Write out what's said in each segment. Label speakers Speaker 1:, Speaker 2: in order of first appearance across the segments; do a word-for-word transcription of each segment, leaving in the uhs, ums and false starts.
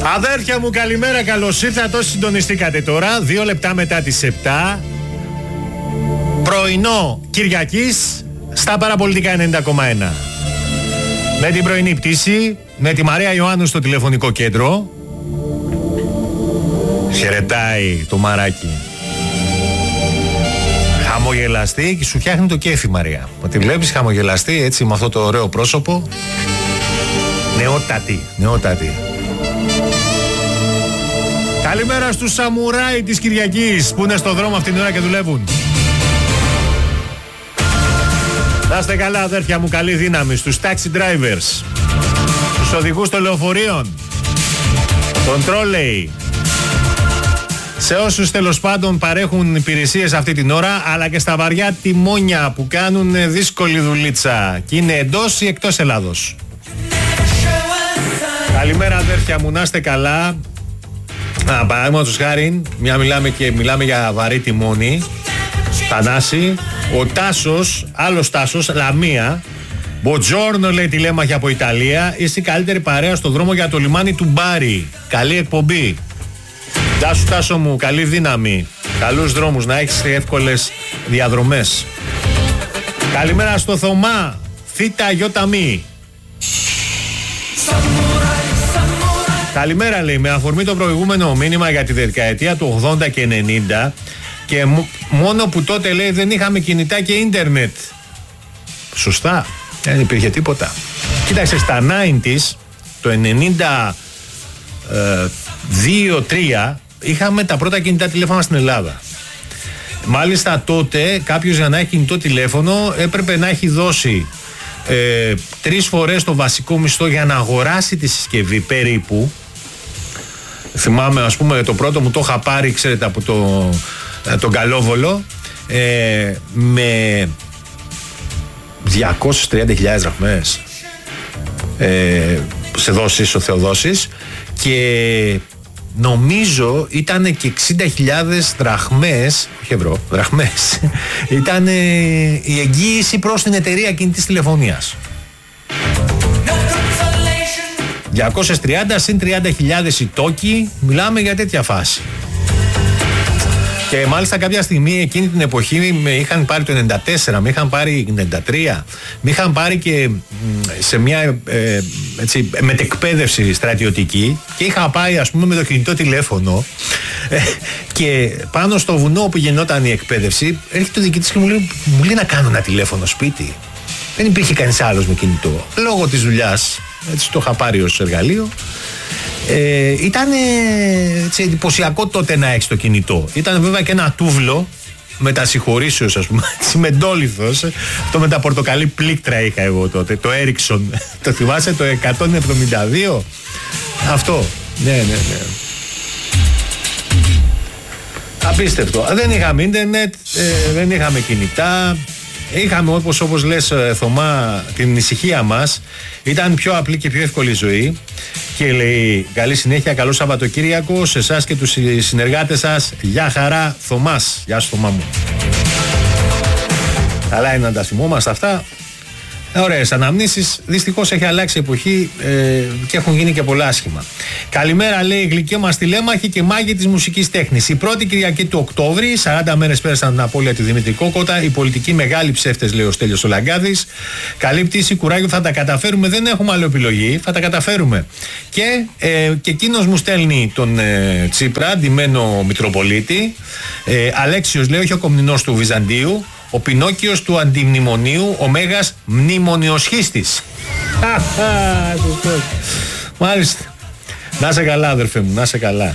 Speaker 1: Αδέρφια μου, καλημέρα, καλώς ήρθατε όσοι συντονιστήκατε τώρα. Δύο λεπτά μετά τις επτά. Πρωινό Κυριακής στα Παραπολιτικά ενενήντα κόμμα ένα. Με την πρωινή πτήση, με τη Μαρία Ιωάννου στο τηλεφωνικό κέντρο. Χαιρετάει το μαράκι. Χαμογελαστή και σου φτιάχνει το κέφι, Μαρία. Μα τη βλέπεις χαμογελαστή έτσι με αυτό το ωραίο πρόσωπο. Νεότατη, νεότατη. Καλημέρα στους σαμουράι της Κυριακής που είναι στο δρόμο αυτήν την ώρα και δουλεύουν. Να είστε καλά, αδέρφια μου, καλή δύναμη στους taxi drivers, στους οδηγούς των λεωφορείων, των τρόλεϊ, σε όσους τέλος πάντων παρέχουν υπηρεσίες αυτή την ώρα, αλλά και στα βαριά τιμόνια που κάνουν δύσκολη δουλίτσα και είναι εντός ή εκτός Ελλάδος. Καλημέρα, αδέρφια μου, να είστε καλά. Α, παραδείγματος χάρη, μια μιλάμε και μιλάμε για βαρύ τιμόνι. Θανάση, ο Τάσος, άλλος Τάσος, Λαμία. Μποτζόρνο, λέει τηλέμαχη από Ιταλία. Είσαι η καλύτερη παρέα στο δρόμο για το λιμάνι του Μπάρι. Καλή εκπομπή. Γεια σου, Τάσο μου, καλή δύναμη. Καλούς δρόμους, να έχεις εύκολες διαδρομές. Καλημέρα στο Θωμά, Θήτα Ιώτα Μη. Καλημέρα, λέει, με αφορμή το προηγούμενο μήνυμα για τη δεκαετία του ογδόντα και ενενήντα και μόνο που τότε, λέει, δεν είχαμε κινητά και ίντερνετ. Σωστά, δεν υπήρχε τίποτα. Κοίταξε, στα ενενήντα, το ενενήντα δύο τρία είχαμε τα πρώτα κινητά τηλέφωνα στην Ελλάδα. Μάλιστα τότε κάποιος για να έχει κινητό τηλέφωνο έπρεπε να έχει δώσει ε, τρεις φορές το βασικό μισθό για να αγοράσει τη συσκευή περίπου. Θυμάμαι, ας πούμε, το πρώτο μου το είχα πάρει, ξέρετε, από το, τον Καλόβολο ε, με διακόσιες τριάντα χιλιάδες δραχμές ε, σε δόσεις ο Θεοδόσης, και νομίζω ήταν και εξήντα χιλιάδες δραχμές, όχι ευρώ, δραχμές, ήταν ε, η εγγύηση προς την εταιρεία κινητής τηλεφωνίας. διακόσιες τριάντα συν τριάντα χιλιάδες οι τόκοι, μιλάμε για τέτοια φάση. Και μάλιστα κάποια στιγμή εκείνη την εποχή με είχαν πάρει το ενενήντα τέσσερα, με είχαν πάρει ενενήντα τρία, με είχαν πάρει και σε μια ε, έτσι, μετεκπαίδευση στρατιωτική και είχα πάει, ας πούμε, με το κινητό τηλέφωνο ε, και πάνω στο βουνό που γινόταν η εκπαίδευση έρχεται ο διοικητής και μου λέει, μου λέει να κάνω ένα τηλέφωνο σπίτι. Δεν υπήρχε κανείς άλλος με κινητό. Λόγω της δουλειάς, έτσι το είχα πάρει ως εργαλείο. Ε, ήταν ε, εντυπωσιακό τότε να έχεις το κινητό. Ήταν βέβαια και ένα τούβλο με τα συγχωρήσεως, ας πούμε, τσιμεντόλιθος. Αυτό με τα πορτοκαλί πλήκτρα είχα εγώ τότε, το Ericsson. Το θυμάσαι, το εκατόν εβδομήντα δύο. Αυτό, ναι, ναι, ναι. Απίστευτο. Δεν είχαμε ίντερνετ, ε, δεν είχαμε κινητά. Είχαμε, όπως, όπως λες, Θωμά, την ησυχία μας. Ήταν πιο απλή και πιο εύκολη ζωή. Και λέει, καλή συνέχεια, καλό Σαββατοκύριακο σε εσάς και τους συνεργάτες σας. Γεια χαρά, Θωμάς. Γεια σου, Θωμά μου. Καλά είναι να τα θυμόμαστε αυτά. Ωραίες αναμνήσεις. Δυστυχώς έχει αλλάξει η εποχή ε, και έχουν γίνει και πολλά άσχημα. Καλημέρα, λέει, γλυκιό μας τηλέμαχη και μάγη της μουσικής τέχνης. Η πρώτη Κυριακή του Οκτώβρη, σαράντα μέρες πέρασαν την απώλεια του Δημήτρη Κόκοτα. Οι πολιτικοί μεγάλοι ψεύτες, λέει ο Στέλιος ο Λαγκάδης. Καλή πτήση, κουράγιο, θα τα καταφέρουμε. Δεν έχουμε άλλη επιλογή. Θα τα καταφέρουμε. Και, ε, και εκείνος μου στέλνει τον ε, Τσίπρα, ντυμένο Μητροπολίτη. Ε, Αλέξιος, λέει, όχι ο κομνηνός του Βυζαντίου. Ο Πινόκιος του Αντιμνημονίου, ο Μέγας Μνημονιοσχίστης. Μάλιστα. Να είσαι καλά, αδερφέ μου, να είσαι καλά.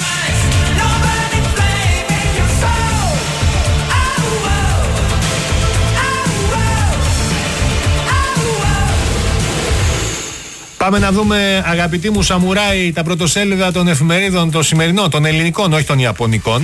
Speaker 1: Πάμε να δούμε, αγαπητοί μου σαμουράι, τα πρωτοσέλιδα των εφημερίδων των σημερινών, των ελληνικών, όχι των ιαπωνικών.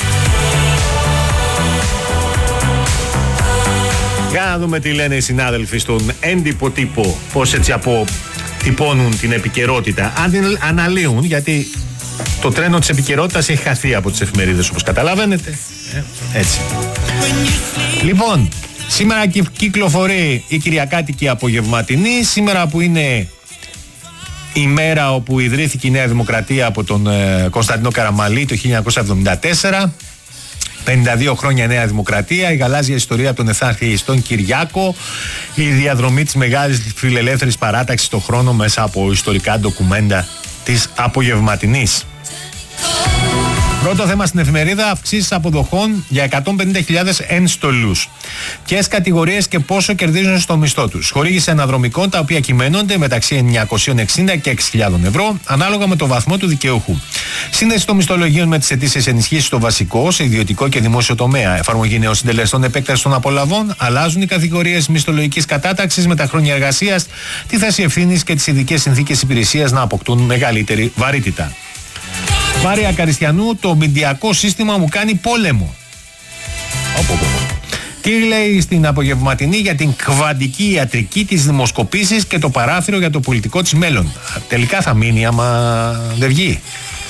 Speaker 1: Για να δούμε τι λένε οι συνάδελφοι στον έντυπο τύπο, πώς έτσι αποτυπώνουν την επικαιρότητα. Αν την αναλύουν, γιατί το τρένο της επικαιρότητας έχει χαθεί από τις εφημερίδες, όπως καταλαβαίνετε. Ε, έτσι. Λοιπόν, σήμερα κυκλοφορεί η Κυριακάτικη Απογευματινή, σήμερα που είναι η μέρα όπου ιδρύθηκε η Νέα Δημοκρατία από τον ε, Κωνσταντίνο Καραμανλή το χίλια εννιακόσια εβδομήντα τέσσερα. πενήντα δύο χρόνια Νέα Δημοκρατία, η γαλάζια ιστορία από τον εθάρχιστον Κυριάκο, η διαδρομή της μεγάλης φιλελεύθερης παράταξης στον χρόνο μέσα από ιστορικά ντοκουμέντα της απογευματινής. Πρώτο θέμα στην εφημερίδα: αυξήσεις αποδοχών για εκατόν πενήντα χιλιάδες ένστολους. Ποιες κατηγορίες και πόσο κερδίζουν στο μισθό τους. Χορήγηση αναδρομικών τα οποία κυμαίνονται μεταξύ εννιακόσια εξήντα και έξι χιλιάδες ευρώ ανάλογα με το βαθμό του δικαιούχου. Σύνδεση των μισθολογίων με τις αιτήσεις ενισχύσεις στο βασικό, σε ιδιωτικό και δημόσιο τομέα. Εφαρμογή νέων συντελεστών, επέκταση των απολαβών. Αλλάζουν οι κατηγορίες μισθολογικής κατάταξης με τα χρόνια εργασίας, τη θέση ευθύνης και τις ειδικές συνθήκες υπηρεσίας να αποκτούν μεγαλύτερη βαρύτητα. Μάρια Καριστιανού: το μηντιακό σύστημα μου κάνει πόλεμο. Οπό, οπό. Τι λέει στην απογευματινή για την κβαντική ιατρική, τις δημοσκοπήσεις και το παράθυρο για το πολιτικό της μέλλον. Τελικά θα μείνει άμα δεν βγει.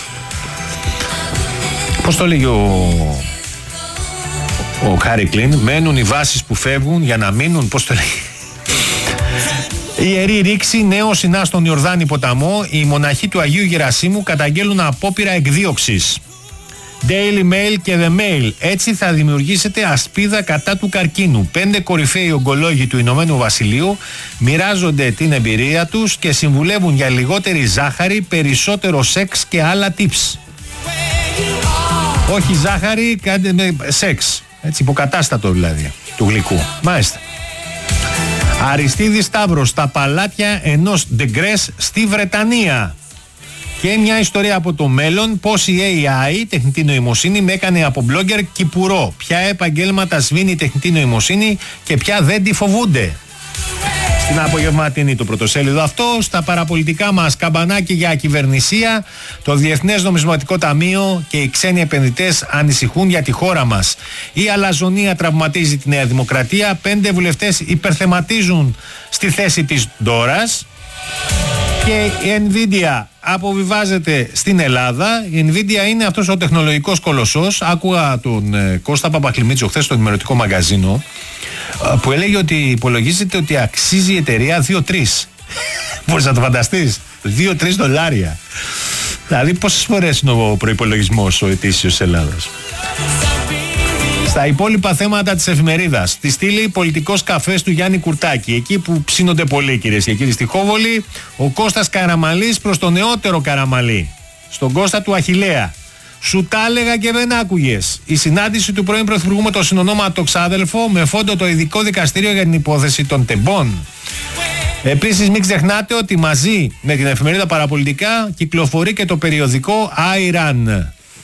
Speaker 1: Πώς το λέγει ο, ο Χάρι Κλίν, μένουν οι βάσεις που φεύγουν για να μείνουν, πώς το λέγει. Ιερή ρήξη, νέο συνά στον Ιορδάνη ποταμό. Οι μοναχοί του Αγίου Γερασίμου καταγγέλουν απόπειρα εκδίωξης. Daily Mail και The Mail. Έτσι θα δημιουργήσετε ασπίδα κατά του καρκίνου. Πέντε κορυφαίοι ογκολόγοι του Ηνωμένου Βασιλείου μοιράζονται την εμπειρία τους και συμβουλεύουν για λιγότερη ζάχαρη, περισσότερο σεξ και άλλα tips. Όχι ζάχαρη, κάντε με σεξ. Έτσι, υποκατάστατο δηλαδή του γλυκού. Μάλιστα. Αριστίδης Σταύρος στα παλάτια ενός ντεγκρές στη Βρετανία. Και μια ιστορία από το μέλλον, πώς η έι άι, τεχνητή νοημοσύνη, με έκανε από blogger κυπουρό. Ποια επαγγέλματα σβήνει η τεχνητή νοημοσύνη και ποια δεν τη φοβούνται. Στην απογευματινή το πρωτοσέλιδο αυτό. Στα παραπολιτικά μας, καμπανάκι για ακυβερνησία. Το Διεθνές Νομισματικό Ταμείο και οι ξένοι επενδυτές ανησυχούν για τη χώρα μας. Η αλαζονία τραυματίζει τη Νέα Δημοκρατία. Πέντε βουλευτές υπερθεματίζουν στη θέση της Ντόρας. Και η Nvidia αποβιβάζεται στην Ελλάδα. Η Nvidia είναι αυτός ο τεχνολογικός κολοσσός. Άκουγα τον ε, Κώστα Παπακλημίτσο χθες στο ενημερωτικό μαγαζίνο, που έλεγε ότι υπολογίζεται ότι αξίζει η εταιρεία δύο τρία. Μπορείς να το φανταστείς? δύο τρία δολάρια. Δηλαδή πόσες φορές είναι ο προϋπολογισμός ο ετήσιος Ελλάδας. Στα υπόλοιπα θέματα της εφημερίδας, τη στήλη πολιτικός καφές του Γιάννη Κουρτάκη. Εκεί που ψήνονται πολλοί, κυρίες και κύριοι, στη Χόβολη, ο Κώστας Καραμανλής προς τον νεότερο Καραμανλή, στον Κώστα του Αχιλλέα. Σου τα έλεγα και δεν άκουγες. Η συνάντηση του πρώην Πρωθυπουργού με τον συνονόματο ξάδελφο, με φόντο το ειδικό δικαστήριο για την υπόθεση των τεμπών. Επίσης μην ξεχνάτε ότι μαζί με την εφημερίδα Παραπολιτικά κυκλοφορεί και το περιοδικό Iran.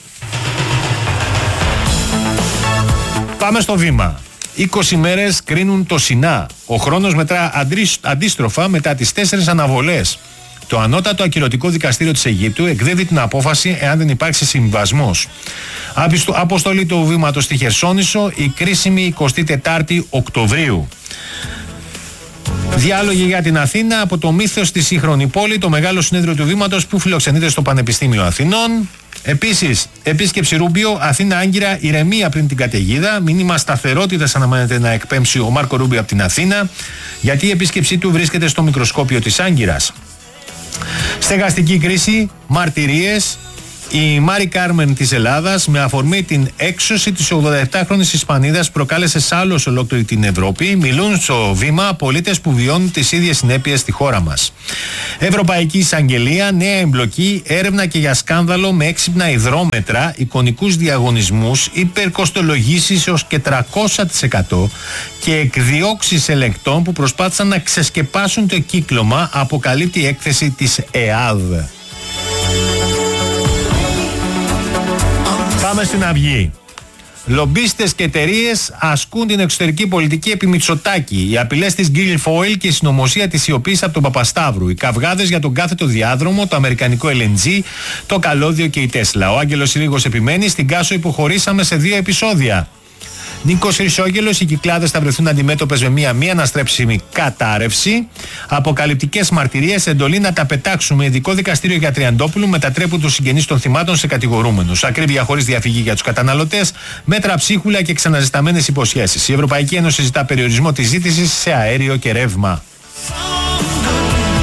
Speaker 1: Πάμε στο βήμα. είκοσι μέρες κρίνουν το Σινά. Ο χρόνος μετρά αντίστροφα μετά τις τέσσερις αναβολές. Το ανώτατο ακυρωτικό δικαστήριο της Αιγύπτου εκδίδει την απόφαση εάν δεν υπάρξει συμβασμός. Αποστολή του βήματος στη Χερσόνησο, η κρίσιμη εικοστή τετάρτη Οκτωβρίου. Διάλογοι για την Αθήνα από το μύθος στη σύγχρονη πόλη, το μεγάλο συνέδριο του βήματος που φιλοξενείται στο Πανεπιστήμιο Αθηνών. Επίσης, επίσκεψη Ρούμπιο, Αθήνα Άγκυρα, ηρεμία πριν την καταιγίδα. Μήνυμα σταθερότητας αναμένεται να εκπέμψει ο Μάρκο Ρούμπιο από την Αθήνα, γιατί η επίσκεψή του βρίσκεται στο μικροσκόπιο της Άγκυρας. Στεγαστική κρίση, μαρτυρίες. Η Μάρι Κάρμεν της Ελλάδας, με αφορμή την έξωση της ογδοεπτάχρονης Ισπανίδας, προκάλεσε σάλο σε ολόκληρη την Ευρώπη. Μιλούν στο βήμα πολίτες που βιώνουν τις ίδιες συνέπειες στη χώρα μας. Ευρωπαϊκή Εισαγγελία, νέα εμπλοκή, έρευνα και για σκάνδαλο με έξυπνα υδρόμετρα, εικονικούς διαγωνισμούς, υπερκοστολογήσεις έως και τριακόσια τοις εκατό και εκδιώξεις ελεγκτών που προσπάθησαν να ξεσκεπάσουν το κύκλωμα, αποκαλύπτει η έκθεση της ΕΑΔ. Πάμε στην Αυγή. Λομπίστες και εταιρείες ασκούν την εξωτερική πολιτική επί Μητσοτάκη. Οι απειλές της Guilfoyle και η συνωμοσία της σιωπής από τον Παπασταύρου. Οι καυγάδες για τον κάθετο διάδρομο, το αμερικανικό ελ εν τζι, το καλώδιο και η Τέσλα. Ο Άγγελος Ρήγος επιμένει, στην Κάσο υποχωρήσαμε σε δύο επεισόδια. Νίκος Χρυσόγελος, οι Κυκλάδες θα βρεθούν αντιμέτωπες με μία μη αναστρέψιμη κατάρρευση. Αποκαλυπτικές μαρτυρίες, εντολή να τα πετάξουμε. Ειδικό δικαστήριο για Τριαντόπουλου μετατρέπουν τους συγγενείς των θυμάτων σε κατηγορούμενους. Ακρίβεια χωρίς διαφυγή για τους καταναλωτές, μέτρα ψίχουλα και ξαναζεσταμένες υποσχέσεις. Η Ευρωπαϊκή Ένωση ζητά περιορισμό της ζήτησης σε αέριο και ρεύμα.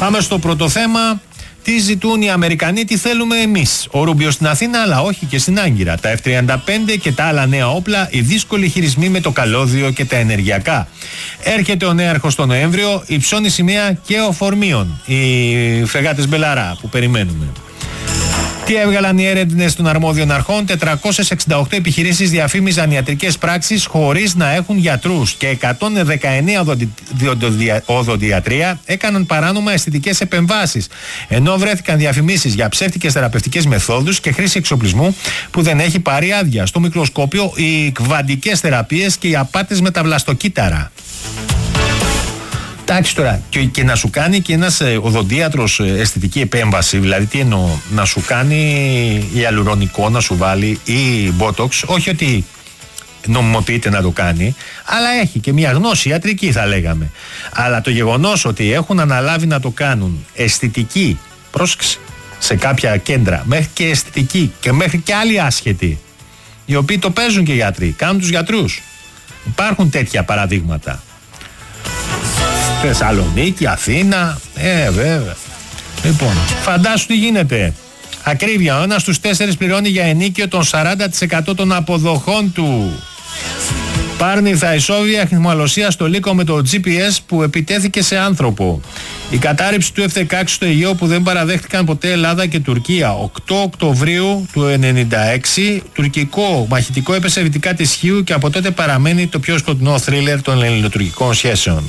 Speaker 1: Πάμε στο πρώτο θέμα. Τι ζητούν οι Αμερικανοί, τι θέλουμε εμείς. Ο Ρούμπιο στην Αθήνα, αλλά όχι και στην Άγκυρα. Τα εφ τριάντα πέντε και τα άλλα νέα όπλα, οι δύσκολοι χειρισμοί με το καλώδιο και τα ενεργειακά. Έρχεται ο νέαρχος το Νοέμβριο, υψώνει σημαία και οφορμίων. Οι φρεγάτες Μπελαρά που περιμένουμε. Τι έβγαλαν οι έρευνες των αρμόδιων αρχών? τετρακόσιες εξήντα οκτώ επιχειρήσεις διαφήμιζαν ιατρικές πράξεις χωρίς να έχουν γιατρούς και εκατόν δεκαεννέα οδοντιατρία έκαναν παράνομα αισθητικές επεμβάσεις, ενώ βρέθηκαν διαφημίσεις για ψεύτικες θεραπευτικές μεθόδους και χρήση εξοπλισμού που δεν έχει πάρει άδεια. Στο μικροσκόπιο οι κβαντικές θεραπείες και οι απάτες με τα βλαστοκύτταρα. Εντάξει τώρα, και, και να σου κάνει και ένας ε, οδοντίατρος ε, αισθητική επέμβαση, δηλαδή τι εννοώ, να σου κάνει ιαλουρονικό, να σου βάλει ή μπότοξ, όχι ότι νομιμοποιείται να το κάνει, αλλά έχει και μια γνώση ιατρική θα λέγαμε. Αλλά το γεγονός ότι έχουν αναλάβει να το κάνουν αισθητική, πρόσεξε, σε κάποια κέντρα, μέχρι και αισθητική και μέχρι και άλλοι άσχετοι, οι οποίοι το παίζουν και οι γιατροί, κάνουν τους γιατρούς. Υπάρχουν τέτοια παραδείγματα. Θεσσαλονίκη, Αθήνα, ε βέβαια. Λοιπόν, φαντάσου τι γίνεται. Ακρίβεια, ο ένας στους τέσσερις πληρώνει για ενίκιο των σαράντα τοις εκατό των αποδοχών του. Πάρνηθα ισόβια χνημαλωσία στο Λύκο με το τζι πι ες που επιτέθηκε σε άνθρωπο. Η κατάρριψη του εφ δεκαέξι στο Αιγαίο που δεν παραδέχτηκαν ποτέ Ελλάδα και Τουρκία. οκτώ Οκτωβρίου του ενενήντα έξι, τουρκικό μαχητικό έπεσε βυτικά της Χίου και από τότε παραμένει το πιο σκοτεινό θρίλερ των ελληνοτουρκικών σχέσεων.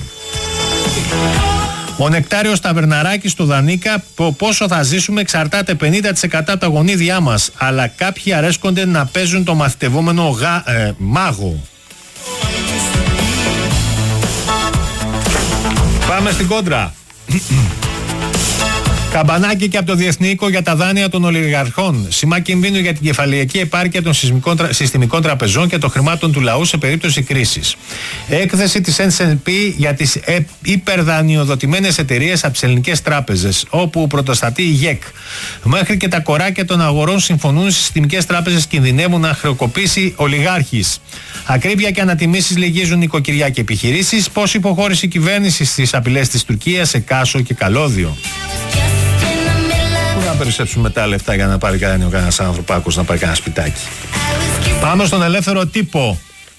Speaker 1: Ο Νεκτάριος Ταβερναράκης στο Δανίκα, πόσο θα ζήσουμε εξαρτάται πενήντα τοις εκατό από τα γονίδια μας, αλλά κάποιοι αρέσκονται να παίζουν το μαθητευόμενο γα, ε, μάγο. Πάμε στην κόντρα. Καμπανάκι και από το Διεθνή Οίκο για τα δάνεια των ολιγαρχών. Σημά κινδύνου για την κεφαλαιακή επάρκεια των συστημικών τραπεζών και των χρημάτων του λαού σε περίπτωση κρίσης. Έκθεση της ες εντ πι για τις υπερδανειοδοτημένες εταιρείες από τις ελληνικές τράπεζες, όπου πρωτοστατεί η ΓΕΚ. Μέχρι και τα κοράκια των αγορών συμφωνούν, οι συστημικές τράπεζες κινδυνεύουν να χρεοκοπήσει ολιγάρχης. Ακρίβεια και ανατιμήσεις λυγίζουν νοικοκυριά και επιχειρήσεις. Πώς υποχώρησε η κυβέρνηση στις απειλές της Τουρκίας σε Κάσο και Καλώδιο. Πού να περισσέψουμε μετά λεφτά για να πάρει κανένα κανένας ανθρωπάκος να πάρει κανένα σπιτάκι. Πάμε στον ελεύθερο τύπο.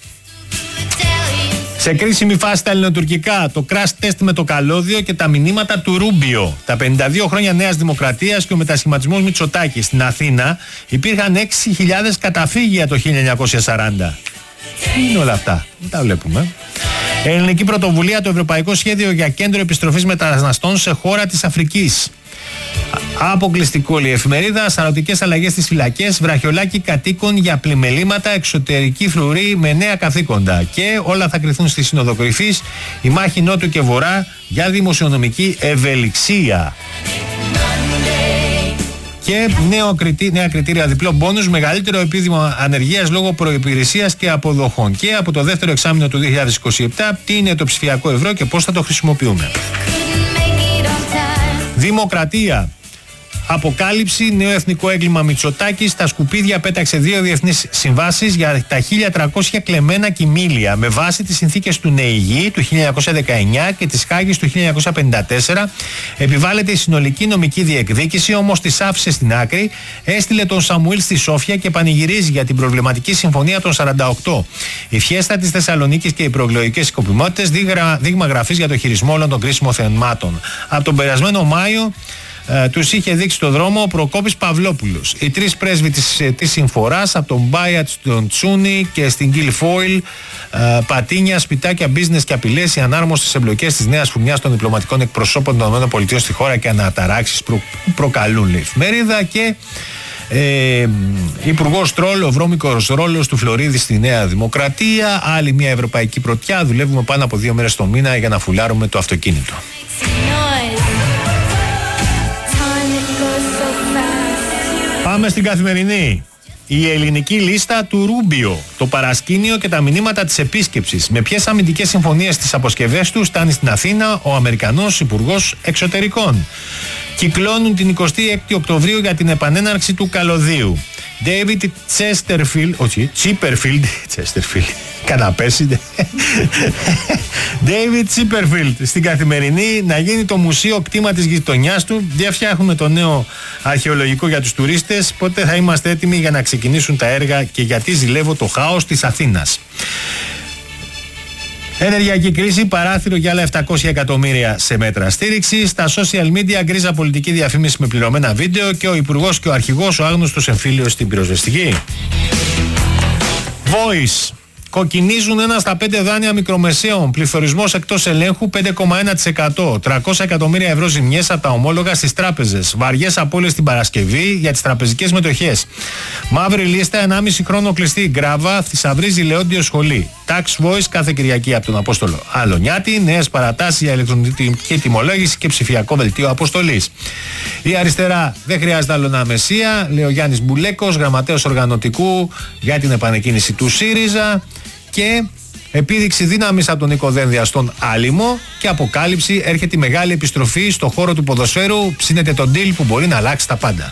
Speaker 1: Σε κρίσιμη φάση τα ελληνοτουρκικά, το crash test με το καλώδιο και τα μηνύματα του Ρούμπιο. Τα πενήντα δύο χρόνια Νέας Δημοκρατίας και ο μετασχηματισμός Μητσοτάκη στην Αθήνα υπήρχαν έξι χιλιάδες καταφύγια το χίλια εννιακόσια σαράντα. Τι είναι όλα αυτά, δεν τα βλέπουμε. Ελληνική πρωτοβουλία, το Ευρωπαϊκό Σχέδιο για Κέντρο Επιστροφής Μεταναστών σε χώρα της Αφρικής. Αποκλειστικό, η εφημερίδα, σαρωτικές αλλαγές στις φυλακές, βραχιολάκι κατοίκων για πλημελήματα, εξωτερική φρουρή με νέα καθήκοντα. Και όλα θα κριθούν στη Σύνοδο Κορυφής, η μάχη Νότου και Βορρά για δημοσιονομική ευελιξία. Και νέο κριτή, νέα κριτήρια διπλό μπόνους, μεγαλύτερο επίδομα ανεργίας λόγω προϋπηρεσίας και αποδοχών. Και από το δεύτερο εξάμηνο του δύο χιλιάδες είκοσι επτά, τι είναι το ψηφιακό ευρώ και πώς θα το χρησιμοποιούμε. Δημοκρατία. Αποκάλυψη, νέο εθνικό έγκλημα Μητσοτάκης, στα σκουπίδια πέταξε δύο διεθνείς συμβάσεις για τα χίλια τριακόσια κλεμμένα κοιμήλια με βάση τις συνθήκες του ΝΕΙΓΙ του χίλια εννιακόσια δεκαεννιά και της Χάγης του χίλια εννιακόσια πενήντα τέσσερα. Επιβάλλεται η συνολική νομική διεκδίκηση, όμως τις άφησε στην άκρη, έστειλε τον Σαμουήλ στη Σόφια και πανηγυρίζει για την προβληματική συμφωνία των σαράντα οκτώ. Η φιέστα της Θεσσαλονίκης και οι προεκλογικές σκοπιμότητες, δείγμα γραφής για το χειρισμό όλων των κρίσιμων θεμάτων. Από τον περασμένο Μάιο Uh, τους είχε δείξει το δρόμο ο Προκόπης Παυλόπουλος. Οι τρεις πρέσβοι της, της συμφοράς, από τον Μπάιατ στον Τσούνι και στην Γκίλ-Φόιλ, uh, πατίνια, σπιτάκια, business και απειλές, οι ανάρμοστες εμπλοκές της νέας φουρνιάς των διπλωματικών εκπροσώπων των ΗΠΑ στη χώρα και αναταράξεις προ, προκαλούν, λέει η εφημερίδα. Και ε, υπουργός Τρόλ, ο βρώμικος ρόλος του Φλωρίδη στη Νέα Δημοκρατία. Άλλη μια ευρωπαϊκή πρωτιά. Δουλεύουμε πάνω από δύο μέρες το μήνα για να φουλάρουμε το αυτοκίνητο. Πάμε στην Καθημερινή. Η ελληνική λίστα του Ρούμπιο, το παρασκήνιο και τα μηνύματα της επίσκεψης. Με ποιες αμυντικές συμφωνίες στις αποσκευές του στάνει στην Αθήνα ο Αμερικανός Υπουργός Εξωτερικών. Κυκλώνουν την εικοστή έκτη Οκτωβρίου για την επανέναρξη του καλωδίου. David Chesterfield, όχι, Chipperfield, Chesterfield, καναπέσινε. David Chipperfield στην Καθημερινή, να γίνει το μουσείο κτήμα της γειτονιάς του. Διαφτιάχνουμε το νέο αρχαιολογικό για τους τουρίστες. Πότε θα είμαστε έτοιμοι για να ξεκινήσουν τα έργα και γιατί ζηλεύω το χάος της Αθήνας. Ενεργειακή κρίση, παράθυρο για άλλα επτακόσια εκατομμύρια σε μέτρα στήριξη. Στα social media, γκρίζα πολιτική διαφήμιση με πληρωμένα βίντεο και ο υπουργός και ο αρχηγός, ο άγνωστος εμφύλιος στην πυροσβεστική. Voice. Κοκκινίζουν ένα στα πέντε δάνεια μικρομεσαίων. Πληθωρισμός εκτός ελέγχου πέντε κόμμα ένα τοις εκατό. τριακόσια εκατομμύρια ευρώ ζημιές από τα ομόλογα στις τράπεζες. Βαριές απώλειες την Παρασκευή για τις τραπεζικές μετοχές. Μαύρη λίστα, ενάμιση χρόνο κλειστή. Γκράβα, θησαυρίζει Λεόντιο σχολή. Tax Voice κάθε Κυριακή από τον Απόστολο Αλονιάτη. Νέες παρατάσεις για ηλεκτρονική τιμολόγηση και ψηφιακό δελτίο αποστολής. Η αριστερά δεν χρειάζεται άλλο να μεσία. Λέει ο Γιάννης Μπουλέκος, γραμματέος οργανωτικού για την επανεκκίνηση του ΣΥΡΙΖΑ. Και επίδειξη δύναμης από τον Νίκο Δένδια στον Άλυμο και αποκάλυψη, έρχεται η μεγάλη επιστροφή στο χώρο του ποδοσφαίρου, ψήνεται τον deal που μπορεί να αλλάξει τα πάντα.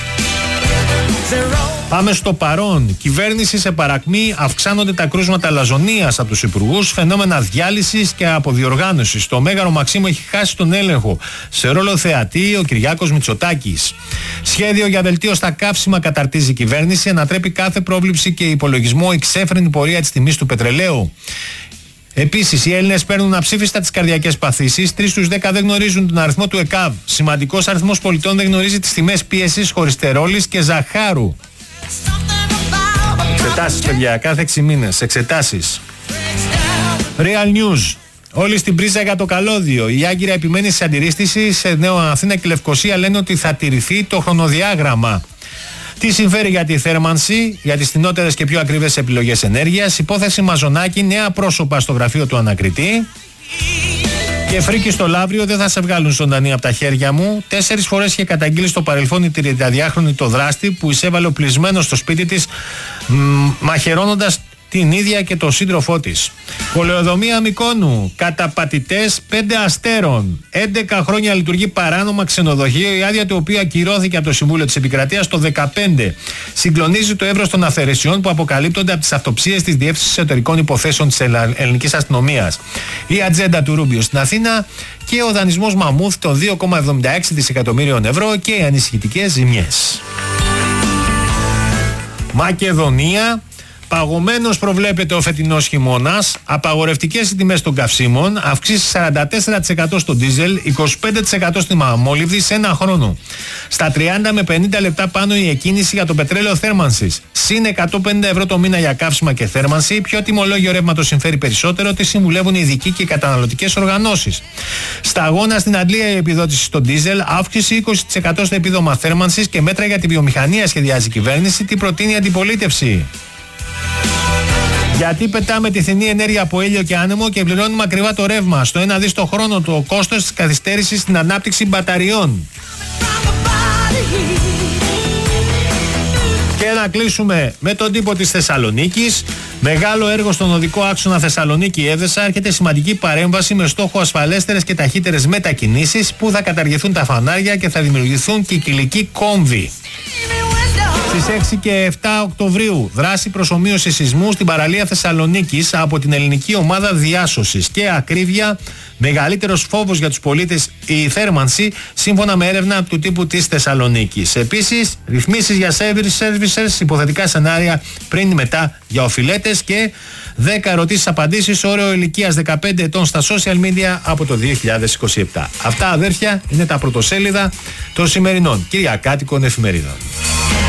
Speaker 1: Πάμε στο παρόν. Κυβέρνηση σε παρακμή, αυξάνονται τα κρούσματα λαζονίας από τους υπουργούς, φαινόμενα διάλυσης και αποδιοργάνωσης. Το Μέγαρο Μαξίμου έχει χάσει τον έλεγχο. Σε ρόλο θεατή ο Κυριάκος Μητσοτάκης. Σχέδιο για βελτίωση στα καύσιμα καταρτίζει η κυβέρνηση, ανατρέπει κάθε πρόβληψη και υπολογισμό η ξέφρενη πορεία της τιμής του πετρελαίου. Επίσης, οι Έλληνες παίρνουν αψήφιστα τις καρδιακές παθήσεις. τρεις στους δέκα δεν γνωρίζουν τον αριθμό του ΕΚΑΒ. Σημαντικός αριθμός πολιτών δεν γνωρίζει τις τιμές πίεσης, χολυστερόλης και ζαχάρου. Εξετάσεις, παιδιά, κάθε έξι μήνες. Εξετάσεις. Real News. Όλοι στην πρίζα για το καλώδιο. Η Άγκυρα επιμένει σε αντιρρήστηση. Σε Νέο Αθήνα και Λευκοσία λένε ότι θα τηρηθεί το χρονοδιάγραμμα. Τι συμφέρει για τη θέρμανση, για τις φθηνότερες και πιο ακριβές επιλογές ενέργειας. Υπόθεση Μαζονάκη, νέα πρόσωπα στο γραφείο του ανακριτή. Και φρίκι στο Λαύριο, δεν θα σε βγάλουν ζωντανή από τα χέρια μου. Τέσσερις φορές είχε καταγγείλει στο παρελθόν η τριαντάχρονη το δράστη που εισέβαλε οπλισμένο στο σπίτι της, μαχαιρώνοντας την ίδια και τον σύντροφό της. Πολεοδομία Μυκόνου. Καταπατητές πέντε αστέρων. έντεκα χρόνια λειτουργεί παράνομα ξενοδοχείο, η άδεια του οποίου ακυρώθηκε από το Συμβούλιο της Επικρατείας το δεκαπέντε. Συγκλονίζει το εύρος των αυθαιρεσιών που αποκαλύπτονται από τις αυτοψίες της Διεύθυνσης Εσωτερικών Υποθέσεων της Ελληνικής Αστυνομίας. Η ατζέντα του Ρούμπιο στην Αθήνα και ο δανεισμός μαμούθ των δύο κόμμα εβδομήντα έξι δισεκατομμύριων ευρώ και οι ανησυχητικές ζημιές. Μακεδονία. Παγωμένος προβλέπεται ο φετινός χειμώνας, απαγορευτικές οι τιμές των καυσίμων, αυξήσεις σαράντα τέσσερα τοις εκατό στο ντίζελ, είκοσι πέντε τοις εκατό στη μαμόλιβδη σε ένα χρόνο. Στα τριάντα με πενήντα λεπτά πάνω η εκκίνηση για το πετρέλαιο θέρμανσης. Συν εκατόν πενήντα ευρώ το μήνα για καύσιμα και θέρμανση. Ποιο τιμολόγιο ρεύματος συμφέρει περισσότερο, τι συμβουλεύουν οι ειδικοί και οι καταναλωτικές οργανώσεις. Στα αγώνα στην Αντλία η επιδότηση στο ντίζελ, αύξηση είκοσι τοις εκατό στο επίδομα θέρμανσης και μέτρα για τη βιομηχανία σχεδιάζει η κυβέρνηση. Τι προτείνει η αντιπολίτευση? Γιατί πετάμε τη φθηνή ενέργεια από ήλιο και άνεμο και πληρώνουμε ακριβά το ρεύμα? Στο ένα δις το χρόνο το κόστος της καθυστέρησης στην ανάπτυξη μπαταριών. Και να κλείσουμε με τον τύπο της Θεσσαλονίκης. Μεγάλο έργο στον οδικό άξονα Θεσσαλονίκη-Έδεσα. Έρχεται σημαντική παρέμβαση με στόχο ασφαλέστερες και ταχύτερες μετακινήσεις, που θα καταργηθούν τα φανάρια και θα δημιουργηθούν κυκλικοί κόμβοι. Στις έξι και επτά Οκτωβρίου, δράση προσομοίωση σεισμού στην παραλία Θεσσαλονίκης από την ελληνική ομάδα διάσωσης. Και ακρίβεια, μεγαλύτερος φόβος για τους πολίτες η θέρμανση, σύμφωνα με έρευνα του τύπου της Θεσσαλονίκης. Επίσης, ρυθμίσεις για services, υποθετικά σενάρια πριν ή μετά για οφειλέτες και δέκα ερωτήσεις-απαντήσεις, όριο ηλικίας δεκαπέντε ετών στα social media από το δύο χιλιάδες είκοσι επτά. Αυτά, αδέρφια, είναι τα πρωτοσέλιδα των σημερινών κυριακάτικων εφημερίδων.